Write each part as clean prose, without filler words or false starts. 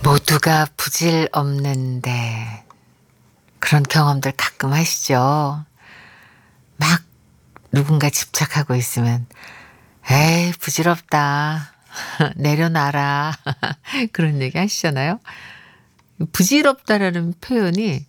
모두가 부질 없는데 그런 경험들 가끔 하시죠? 막 누군가 집착하고 있으면 에이 부질없다 내려놔라 그런 얘기 하시잖아요. 부질없다라는 표현이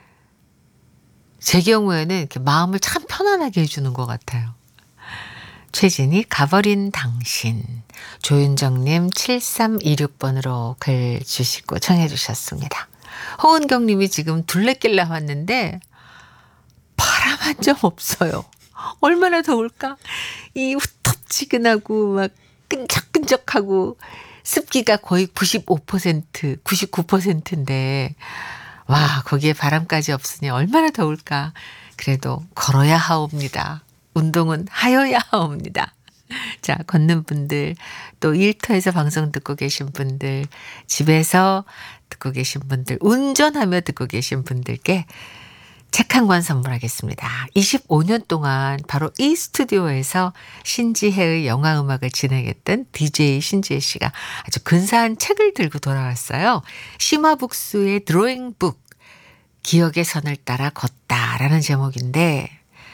제 경우에는 이렇게 마음을 참 편안하게 해주는 것 같아요. 최진이 가버린 당신, 조윤정님 7326번으로 글 주시고 청해 주셨습니다. 홍은경님이 지금 둘레길 나왔는데 바람 한 점 없어요. 얼마나 더울까? 이 후텁지근하고 막 끈적끈적하고 습기가 거의 95%, 99%인데 와 거기에 바람까지 없으니 얼마나 더울까? 그래도 걸어야 하옵니다. 운동은 하여야 하옵니다. 자, 걷는 분들, 또 일터에서 방송 듣고 계신 분들, 집에서 듣고 계신 분들, 운전하며 듣고 계신 분들께 책 한 권 선물하겠습니다. 25년 동안 바로 이 스튜디오에서 신지혜의 영화음악을 진행했던 DJ 신지혜 씨가 아주 근사한 책을 들고 돌아왔어요. 심화북수의 드로잉북, 기억의 선을 따라 걷다라는 제목인데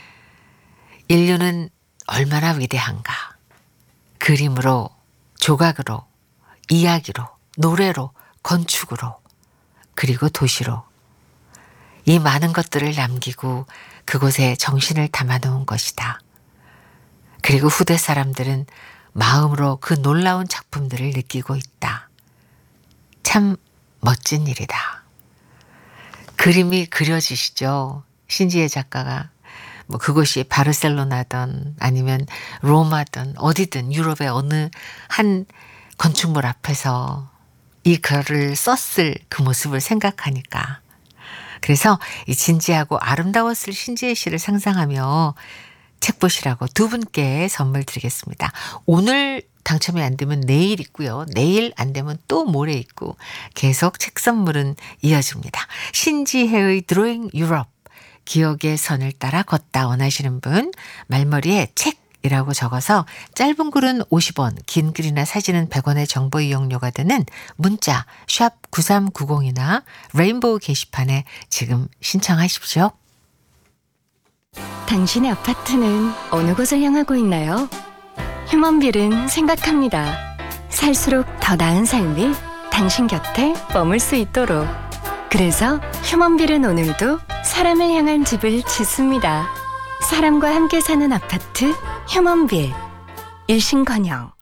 인류는 얼마나 위대한가. 그림으로, 조각으로, 이야기로, 노래로, 건축으로, 그리고 도시로. 이 많은 것들을 남기고 그곳에 정신을 담아놓은 것이다. 그리고 후대 사람들은 마음으로 그 놀라운 작품들을 느끼고 있다. 참 멋진 일이다. 그림이 그려지시죠. 신지혜 작가가. 뭐 그곳이 바르셀로나든 아니면 로마든 어디든 유럽의 어느 한 건축물 앞에서 이 글을 썼을 그 모습을 생각하니까 그래서 이 진지하고 아름다웠을 신지혜 씨를 상상하며 책 보시라고 두 분께 선물 드리겠습니다. 오늘 당첨이 안 되면 내일 있고요. 내일 안 되면 또 모레 있고 계속 책 선물은 이어집니다. 신지혜의 드로잉 유럽 기억의 선을 따라 걷다 원하시는 분 말머리에 책이라고 적어서 짧은 글은 50원, 긴 글이나 사진은 100원의 정보 이용료가 되는 문자 샵 9390이나 레인보우 게시판에 지금 신청하십시오. 당신의 아파트는 어느 곳을 향하고 있나요? 휴먼빌은 생각합니다. 살수록 더 나은 삶이 당신 곁에 머물 수 있도록. 그래서 휴먼빌은 오늘도 사람을 향한 집을 짓습니다. 사람과 함께 사는 아파트 휴먼빌. 일신건영.